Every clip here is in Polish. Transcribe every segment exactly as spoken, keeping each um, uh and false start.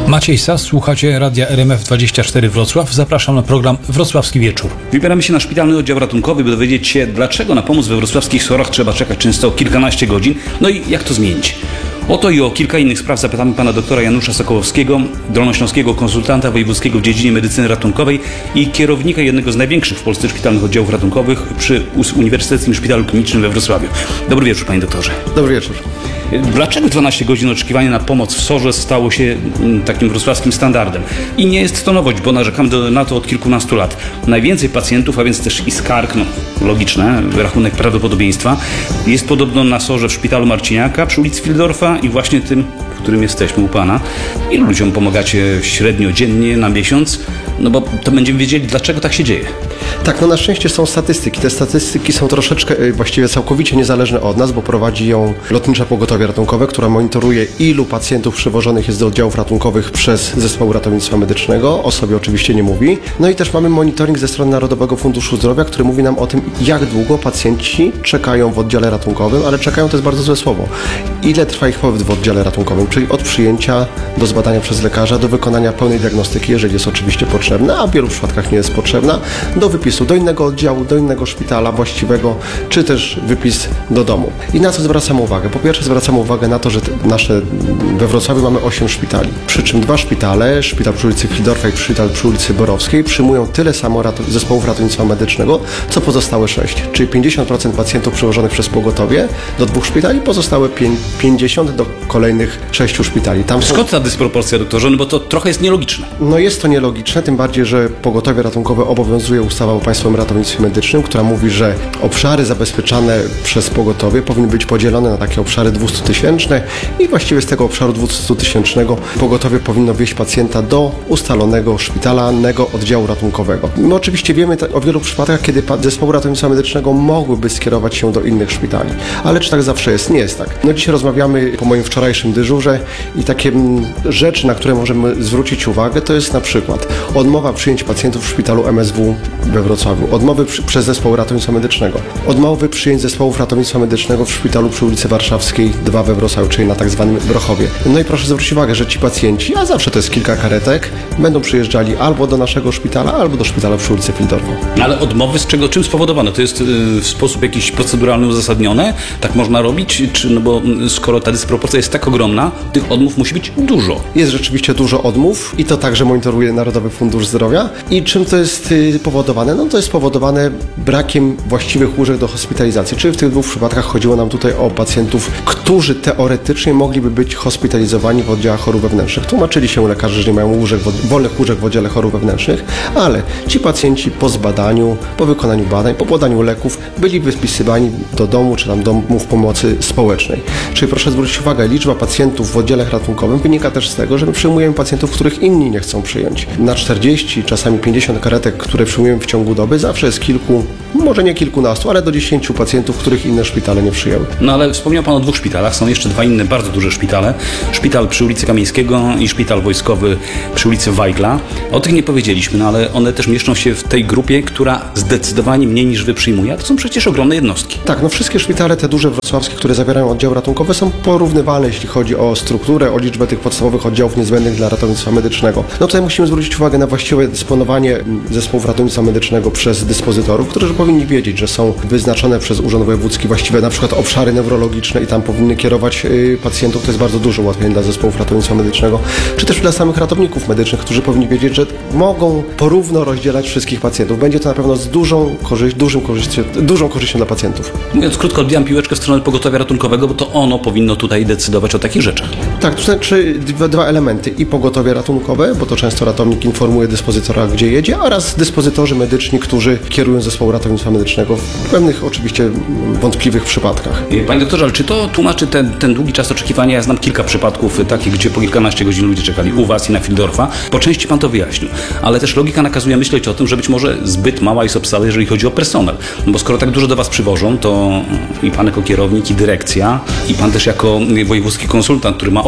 Maciej Sas, słuchacie Radia R M F dwadzieścia cztery Wrocław. Zapraszam na program Wrocławski Wieczór. Wybieramy się na szpitalny oddział ratunkowy, by dowiedzieć się, dlaczego na pomoc we wrocławskich SOR-ach trzeba czekać często kilkanaście godzin, no i jak to zmienić. O to i o kilka innych spraw zapytamy pana doktora Janusza Sokołowskiego, dolnośląskiego konsultanta wojewódzkiego w dziedzinie medycyny ratunkowej i kierownika jednego z największych w Polsce szpitalnych oddziałów ratunkowych przy Uniwersyteckim Szpitalu Klinicznym we Wrocławiu. Dobry wieczór, panie doktorze. Dobry wieczór. Dlaczego dwanaście godzin oczekiwania na pomoc w SOR-ze stało się takim wrocławskim standardem? I nie jest to nowość, bo narzekamy do, na to od kilkunastu lat. Najwięcej pacjentów, a więc też i skarg, no logiczne, rachunek prawdopodobieństwa, jest podobno na SOR-ze w Szpitalu Marciniaka przy ulicy Fildorfa i właśnie tym, w którym jesteśmy u pana. Ilu ludziom pomagacie średnio dziennie na miesiąc? No bo to będziemy wiedzieli, dlaczego tak się dzieje. Tak, no na szczęście są statystyki. Te statystyki są troszeczkę, właściwie całkowicie niezależne od nas, bo prowadzi ją Lotnicze Pogotowie Ratunkowe, która monitoruje, ilu pacjentów przywożonych jest do oddziałów ratunkowych przez Zespół Ratownictwa Medycznego. O sobie oczywiście nie mówi. No i też mamy monitoring ze strony Narodowego Funduszu Zdrowia, który mówi nam o tym, jak długo pacjenci czekają w oddziale ratunkowym, ale czekają to jest bardzo złe słowo. Ile trwa ich pobyt w oddziale ratunkowym, czyli od przyjęcia do zbadania przez lekarza, do wykonania pełnej diagnostyki, jeżeli jest oczywiście potrzebna, a w wielu przypadkach nie jest potrzebna, do wypisu do innego oddziału, do innego szpitala właściwego, czy też wypis do domu. I na co zwracam uwagę? Po pierwsze zwracam uwagę na to, że nasze, we Wrocławiu mamy osiem szpitali, przy czym dwa szpitale, szpital przy ulicy Fildorfa i szpital przy ulicy Borowskiej, przyjmują tyle samo ratu- zespołów ratownictwa medycznego, co pozostałe sześć. Czyli pięćdziesiąt procent pacjentów przywożonych przez pogotowie do dwóch szpitali, pozostałe pięćdziesiąt do kolejnych sześciu szpitali. Tam są... Skąd ta dysproporcja, doktorze? No bo to trochę jest nielogiczne. No jest to nielogiczne, tym bardziej, że pogotowie ratunkowe obowiązuje ustawa o Państwowym Ratownictwie Medycznym, która mówi, że obszary zabezpieczane przez pogotowie powinny być podzielone na takie obszary dwustutysięczne i właściwie z tego obszaru dwustutysięcznego pogotowie powinno wieźć pacjenta do ustalonego szpitalnego oddziału ratunkowego. My oczywiście wiemy o wielu przypadkach, kiedy zespoły ratownictwa medycznego mogłyby skierować się do innych szpitali. Ale czy tak zawsze jest? Nie jest tak. No dzisiaj rozmawiamy po moim wczorajszym dyżurze i takie rzeczy, na które możemy zwrócić uwagę, to jest na przykład odmowa przyjęć pacjentów w szpitalu M S W we Wrocławiu, odmowy przy, przez zespół ratownictwa medycznego, odmowy przyjęć zespołów ratownictwa medycznego w szpitalu przy ulicy Warszawskiej dwa we Wrocławiu, czyli na tak zwanym Brochowie. No i proszę zwrócić uwagę, że ci pacjenci, a zawsze to jest kilka karetek, będą przyjeżdżali albo do naszego szpitala, albo do szpitala przy ulicy Fildorfa. Ale odmowy z czego, czym spowodowane? To jest w sposób jakiś proceduralny uzasadnione? Tak można robić? Czy, no bo skoro ta dysproporcja jest tak ogromna, tych odmów musi być dużo. Jest rzeczywiście dużo odmów i to także monitoruje Narodowy Fundusz Zdrowia. I czym to jest powodowane? No to jest powodowane brakiem właściwych łóżek do hospitalizacji. Czyli w tych dwóch przypadkach chodziło nam tutaj o pacjentów, którzy teoretycznie mogliby być hospitalizowani w oddziałach chorób wewnętrznych. Tłumaczyli się lekarze, że nie mają łóżek, wolnych łóżek w oddziale chorób wewnętrznych, ale ci pacjenci po zbadaniu, po wykonaniu badań, po podaniu leków byli wypisywani do domu czy tam domów pomocy społecznej. Czyli proszę zwrócić uwagę, liczba pacjentów w oddziale ratunkowym wynika też z tego, że my przyjmujemy pacjentów, których inni nie chcą przyjąć. Na czterdzieści, czasami pięćdziesiąt karetek, które przyjmujemy w ciągu doby, zawsze jest kilku, może nie kilkunastu, ale do dziesięciu pacjentów, których inne szpitale nie przyjęły. No ale wspomniał pan o dwóch szpitalach, są jeszcze dwa inne bardzo duże szpitale. Szpital przy ulicy Kamieńskiego i szpital wojskowy przy ulicy Weigla. O tych nie powiedzieliśmy, no ale one też mieszczą się w tej grupie, która zdecydowanie mniej niż wy przyjmuje. A to są przecież ogromne jednostki. Tak, no wszystkie szpitale, te duże wrocławskie, które zawierają oddziały ratunkowe, są porównywalne, jeśli chodzi o strukturę, o liczbę tych podstawowych oddziałów niezbędnych dla ratownictwa medycznego. No tutaj musimy zwrócić uwagę na właściwe dysponowanie zespołów ratownictwa medycznego przez dyspozytorów, którzy powinni wiedzieć, że są wyznaczone przez Urząd Wojewódzki właściwe na przykład obszary neurologiczne i tam powinny kierować y, pacjentów. To jest bardzo dużo ułatwień dla zespołów ratownictwa medycznego, czy też dla samych ratowników medycznych, którzy powinni wiedzieć, że mogą porówno rozdzielać wszystkich pacjentów. Będzie to na pewno z dużą, korzyść, dużym korzyścią, dużą korzyścią dla pacjentów. Mówiąc krótko, odbijam piłeczkę w stronę pogotowia ratunkowego, bo to ono powinno tutaj decydować o takich rzeczach. Tak, to znaczy dwa, dwa elementy. I pogotowie ratunkowe, bo to często ratownik informuje dyspozytora, gdzie jedzie, oraz dyspozytorzy medyczni, którzy kierują zespołu ratownictwa medycznego w pewnych oczywiście wątpliwych przypadkach. Panie doktorze, ale czy to tłumaczy ten, ten długi czas oczekiwania? Ja znam kilka przypadków takich, gdzie po kilkanaście godzin ludzie czekali u was i na Fildorfa. Po części pan to wyjaśnił, ale też logika nakazuje myśleć o tym, że być może zbyt mała jest obsada, jeżeli chodzi o personel. No bo skoro tak dużo do was przywożą, to i pan jako kierownik, i dyrekcja, i pan też jako wojewódzki konsultant, który ma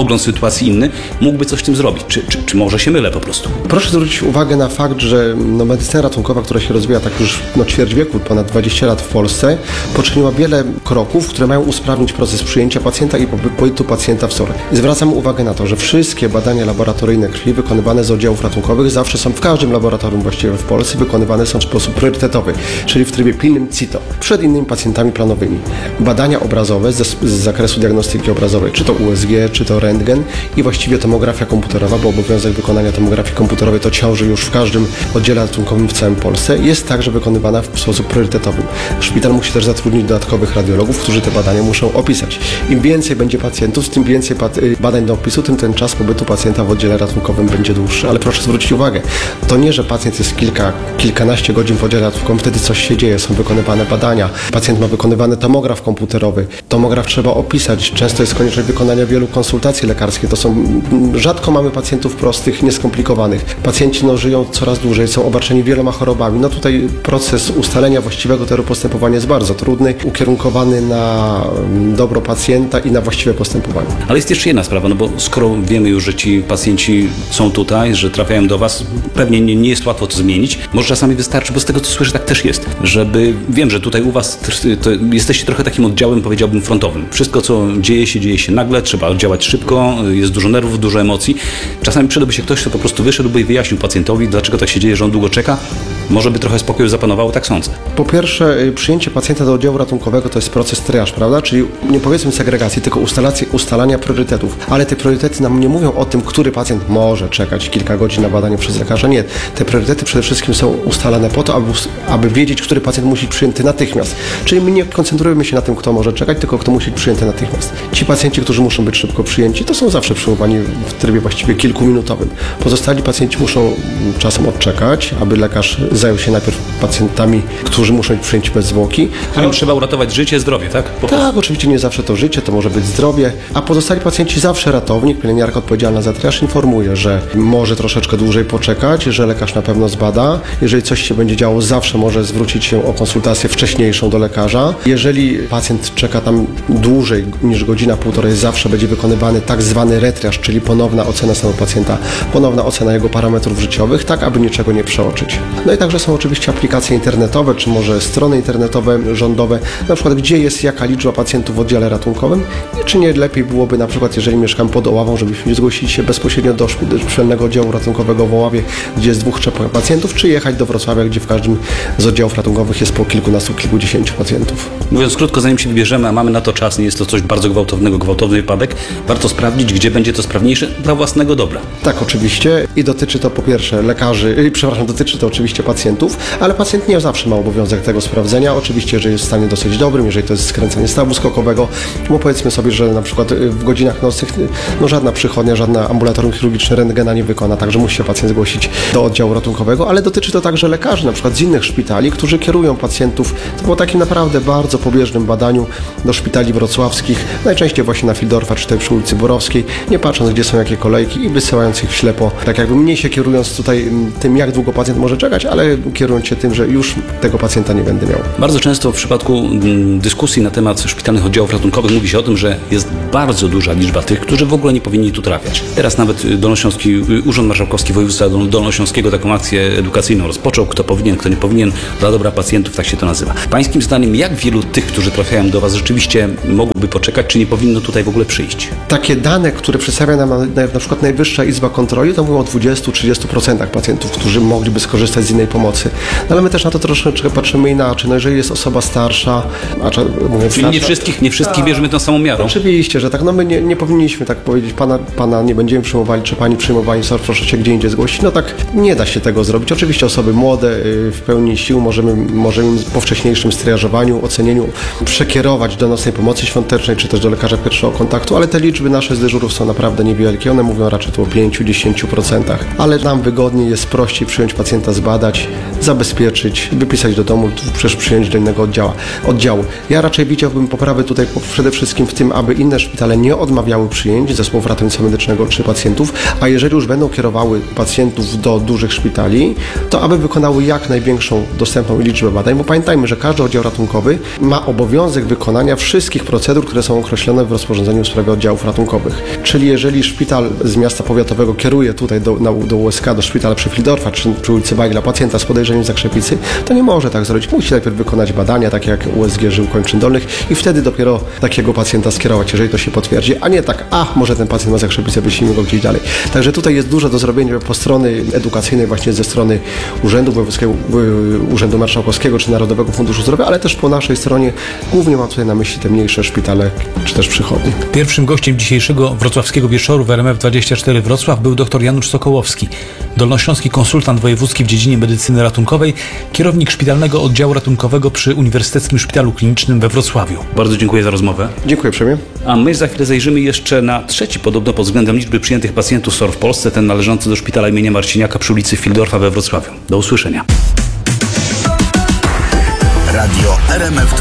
ogląd sytuacji inny, mógłby coś z tym zrobić. Czy, czy, czy może się mylę po prostu? Proszę zwrócić uwagę na fakt, że no, medycyna ratunkowa, która się rozwija tak już no, ćwierć wieku, ponad dwadzieścia lat w Polsce, poczyniła wiele kroków, które mają usprawnić proces przyjęcia pacjenta i pobytu pacjenta w S O R. I zwracam uwagę na to, że wszystkie badania laboratoryjne krwi wykonywane z oddziałów ratunkowych zawsze są w każdym laboratorium właściwie w Polsce wykonywane są w sposób priorytetowy, czyli w trybie pilnym C I T O, przed innymi pacjentami planowymi. Badania obrazowe z, z zakresu diagnostyki obrazowej, czy to U S G, czy to rentgen i właściwie tomografia komputerowa, bo obowiązek wykonania tomografii komputerowej to ciąży już w każdym oddziale ratunkowym w całej Polsce, jest także wykonywana w sposób priorytetowy. Szpital musi też zatrudnić dodatkowych radiologów, którzy te badania muszą opisać. Im więcej będzie pacjentów, tym więcej badań do opisu, tym ten czas pobytu pacjenta w oddziale ratunkowym będzie dłuższy. Ale proszę zwrócić uwagę, to nie, że pacjent jest kilka, kilkanaście godzin w oddziale ratunkowym, wtedy coś się dzieje, są wykonywane badania, pacjent ma wykonywany tomograf komputerowy, tomograf trzeba opisać, często jest konieczność wykonania wielu konsultacji lekarskich, to są, rzadko mamy pacjentów prostych, nieskomplikowanych. Pacjenci no, żyją coraz dłużej, są obarczeni wieloma chorobami, no tutaj proces ustalenia właściwego toru postępowania jest bardzo trudny, ukierunkowany na dobro pacjenta i na właściwe postępowanie. Ale jest jeszcze jedna sprawa, no bo skoro wiemy już, że ci pacjenci są tutaj, że trafiają do Was, pewnie nie, nie jest łatwo to zmienić. Może czasami wystarczy, bo z tego co słyszę, tak też jest, żeby, wiem, że tutaj u Was to jesteście trochę takim oddziałem, powiedziałbym, frontowym. Wszystko, co dzieje się, dzieje się nagle, trzeba działać szybko, jest dużo nerwów, dużo emocji. Czasami przydałby się ktoś, kto po prostu wyszedłby i wyjaśnił pacjentowi, dlaczego tak się dzieje, że on długo czeka. Może by trochę spokoju zapanowało, tak sądzę. Po pierwsze, przyjęcie pacjenta do oddziału ratunkowego to jest proces triage, prawda? Czyli nie powiedzmy segregacji, tylko ustalania priorytetów. Ale te priorytety nam nie mówią o tym, który pacjent może czekać kilka godzin na badanie przez lekarza. Nie. Te priorytety przede wszystkim są ustalane po to, aby, aby wiedzieć, który pacjent musi być przyjęty natychmiast. Czyli my nie koncentrujemy się na tym, kto może czekać, tylko kto musi być przyjęty natychmiast. Ci pacjenci, którzy muszą być szybko przyjęci, to są zawsze przyjmowani w trybie właściwie kilkuminutowym. Pozostali pacjenci muszą czasem odczekać, aby lekarz zajął się najpierw pacjentami, którzy muszą być przyjęci bez zwłoki. Którym trzeba uratować życie, zdrowie, tak? Po tak, oczywiście nie zawsze to życie, to może być zdrowie, a pozostali pacjenci zawsze ratownik, pielęgniarka odpowiedzialna za triaż informuje, że może troszeczkę dłużej poczekać, że lekarz na pewno zbada. Jeżeli coś się będzie działo, zawsze może zwrócić się o konsultację wcześniejszą do lekarza. Jeżeli pacjent czeka tam dłużej niż godzina, półtorej, zawsze będzie wykonywany tak zwany retriaż, czyli ponowna ocena stanu pacjenta, ponowna ocena jego parametrów życiowych, tak aby niczego nie przeoczyć. No i także są oczywiście aplikacje internetowe, czy może strony internetowe, rządowe, na przykład gdzie jest jaka liczba pacjentów w oddziale ratunkowym i czy nie lepiej byłoby na przykład, jeżeli mieszkam pod Oławą, żebyśmy zgłosić się bezpośrednio do szpitalnego oddziału ratunkowego w Oławie, gdzie jest dwóch, trzech pacjentów, czy jechać do Wrocławia, gdzie w każdym z oddziałów ratunkowych jest po kilkunastu, kilkudziesięciu pacjentów. Mówiąc krótko, zanim się wybierzemy, a mamy na to czas, nie jest to coś bardzo gwałtownego, gwałtowny wypadek, warto sprawdzić, gdzie będzie to sprawniejsze dla własnego dobra. Tak, oczywiście i dotyczy to po pierwsze lekarzy, yy, przepraszam, dotyczy to oczywiście pacjentów, ale pacjent nie zawsze ma obowiązek tego sprawdzenia, oczywiście, jeżeli jest w stanie dosyć dobrym, jeżeli to jest skręcenie stawu skokowego, bo powiedzmy sobie, że na przykład w godzinach nocnych no żadna przychodnia, żadna ambulatorium chirurgiczne rentgena nie wykona, także musi się pacjent zgłosić do oddziału ratunkowego, ale dotyczy to także lekarzy, na przykład z innych szpitali, którzy kierują pacjentów po takim naprawdę bardzo pobieżnym badaniu do szpitali wrocławskich, najczęściej właśnie na Fildorfa czy tutaj przy ulicy Borowskiej, nie patrząc, gdzie są jakie kolejki i wysyłając ich ślepo, tak jakby mniej się kierując tutaj tym, jak długo pacjent może czekać, ale kierując się tym, że już tego pacjenta nie będę miał. Bardzo często w przypadku dyskusji na temat szpitalnych oddziałów ratunkowych mówi się o tym, że jest bardzo duża liczba tych, którzy w ogóle nie powinni tu trafiać. Teraz nawet Dolnośląski, Urząd Marszałkowski Województwa Dolnośląskiego taką akcję edukacyjną rozpoczął, kto powinien, kto nie powinien, dla dobra pacjentów, tak się to nazywa. Pańskim zdaniem, jak wielu tych, którzy trafiają do Was, rzeczywiście mogłoby poczekać, czy nie powinno tutaj w ogóle przyjść? Takie dane, które przedstawia nam na, na przykład Najwyższa Izba Kontroli, to mówią o dwudziestu do trzydziestu procent pacjentów, którzy mogliby skorzystać z innej pomocy. No, ale my też na to troszeczkę patrzymy inaczej. No, jeżeli jest osoba starsza, a mówiąc Czyli nie wszystkich, nie wszystkich bierzemy tą samą miarą. Oczywiście, że tak. No my nie, nie powinniśmy tak powiedzieć, pana, pana nie będziemy przyjmowali, czy pani przyjmowali, sorry, proszę się gdzie indziej zgłosić. No tak, nie da się tego zrobić. Oczywiście osoby młode, w pełni sił możemy, możemy po wcześniejszym striażowaniu, ocenieniu przekierować do nocnej pomocy świątecznej, czy też do lekarza pierwszego kontaktu, ale te liczby nasze z dyżurów są naprawdę niewielkie. One mówią raczej tu o pięciu do dziesięciu procentach, ale nam wygodniej jest prościej przyjąć pacjenta, zbadać, zabezpieczyć, wypisać do domu, przecież przyjąć do innego oddziału. oddziału. Ja raczej widziałbym poprawy tutaj przede wszystkim w tym, aby inne szpitale nie odmawiały przyjęć zespołów ratownictwa medycznego czy pacjentów, a jeżeli już będą kierowały pacjentów do dużych szpitali, to aby wykonały jak największą dostępną liczbę badań, bo pamiętajmy, że każdy oddział ratunkowy ma obowiązek wykonania wszystkich procedur, które są określone w rozporządzeniu w sprawie oddziałów ratunkowych. Czyli jeżeli szpital z miasta powiatowego kieruje tutaj do, na, do U S K, do szpitala przy Fildorfa czy przy ulicy Bajgla pacjenta z podejrzeniem zakrzepicy, to nie może tak zrobić. Musi najpierw wykonać badania, takie jak U S G żył kończyn dolnych i wtedy dopiero takiego pacjenta skierować, jeżeli to się potwierdzi, a nie tak, a może ten pacjent ma zakrzepicę, wyślijmy go gdzieś dalej. Także tutaj jest dużo do zrobienia po strony edukacyjnej, właśnie ze strony Urzędu Wojewódzkiego, Urzędu Marszałkowskiego czy Narodowego Funduszu Zdrowia, ale też po naszej stronie głównie mam tutaj na myśli te mniejsze szpitale czy też przychodnie. Pierwszym gościem dzisiejszego wrocławskiego wieczoru w R M F dwadzieścia cztery Wrocław był dr Janusz Sokołowski, dolnośląski konsultant wojewódzki w dziedzinie medycyny ratunkowej, kierownik szpitalnego oddziału ratunkowego przy Uniwersyteckim Szpitalu Klinicznym we Wrocławiu. Bardzo dziękuję za rozmowę. Dziękuję uprzejmie. A my za chwilę zajrzymy jeszcze na trzeci podobno pod względem liczby przyjętych pacjentów S O R w Polsce, ten należący do szpitala imienia Marciniaka przy ulicy Fildorfa we Wrocławiu. Do usłyszenia. Radio R M F